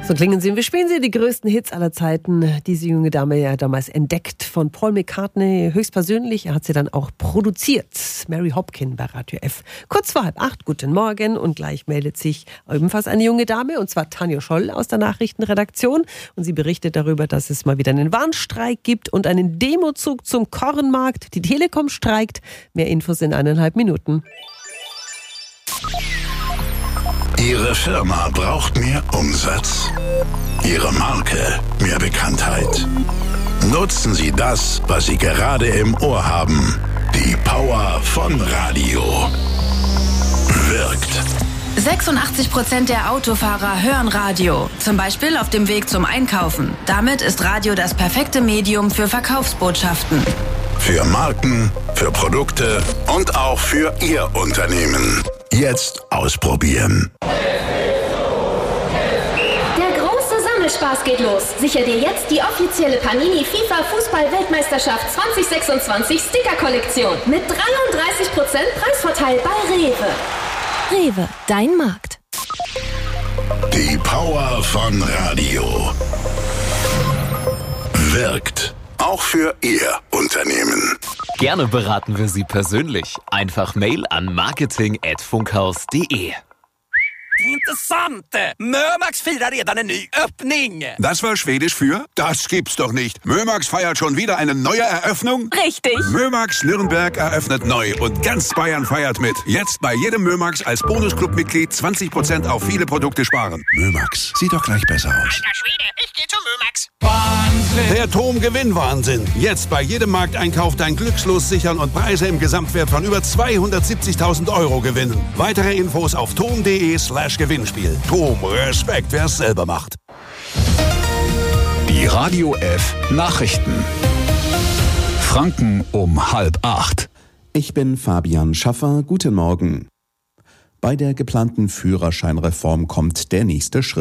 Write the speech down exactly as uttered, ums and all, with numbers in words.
So klingen sie und wir spielen sie, die größten Hits aller Zeiten. Diese junge Dame ja damals entdeckt von Paul McCartney höchstpersönlich. Er hat sie dann auch produziert. Mary Hopkin bei Radio F. Kurz vor halb acht, guten Morgen. Und gleich meldet sich ebenfalls eine junge Dame, und zwar Tanja Scholl aus der Nachrichtenredaktion. Und sie berichtet darüber, dass es mal wieder einen Warnstreik gibt und einen Demozug zum Kornmarkt. Die Telekom streikt. Mehr Infos in eineinhalb Minuten. Ihre Firma braucht mehr Umsatz. Ihre Marke mehr Bekanntheit. Nutzen Sie das, was Sie gerade im Ohr haben. Die Power von Radio. Wirkt. sechsundachtzig Prozent der Autofahrer hören Radio, zum Beispiel auf dem Weg zum Einkaufen. Damit ist Radio das perfekte Medium für Verkaufsbotschaften. Für Marken, für Produkte und auch für Ihr Unternehmen. Jetzt ausprobieren. Der große Sammelspaß geht los. Sicher dir jetzt die offizielle Panini FIFA Fußball-Weltmeisterschaft zwanzig sechsundzwanzig Sticker-Kollektion mit dreiunddreißig Prozent Preisvorteil bei Rewe. Rewe, dein Markt. Die Power von Radio. Wirkt. Auch für Ihr Unternehmen. Gerne beraten wir Sie persönlich. Einfach Mail an marketing at funkhaus punkt de. Intressant! Mömax firar redan en ny öppning! Das war Schwedisch für? Das gibt's doch nicht. Mömax feiert schon wieder eine neue Eröffnung? Richtig. Mömax Nürnberg eröffnet neu und ganz Bayern feiert mit. Jetzt bei jedem Mömax als Bonusclub-Mitglied zwanzig Prozent auf viele Produkte sparen. Mömax, sieht doch gleich besser aus. Alter Schwede, ich geh zu Mömax! Der Tom-Gewinn-Wahnsinn. Jetzt bei jedem Markteinkauf dein Glückslos sichern und Preise im Gesamtwert von über zweihundertsiebzigtausend Euro gewinnen. Weitere Infos auf tom punkt de slash Gewinnspiel. Tom, Respekt, wer es selber macht. Die Radio F Nachrichten. Franken um halb acht. Ich bin Fabian Schaffer. Guten Morgen. Bei der geplanten Führerscheinreform kommt der nächste Schritt.